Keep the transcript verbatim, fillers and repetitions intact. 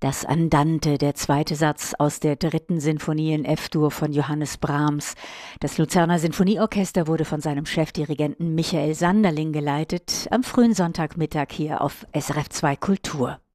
Das Andante, der zweite Satz aus der dritten Sinfonie in F-Dur von Johannes Brahms. Das Luzerner Sinfonieorchester wurde von seinem Chefdirigenten Michael Sanderling geleitet, am frühen Sonntagmittag hier auf S R F zwei Kultur.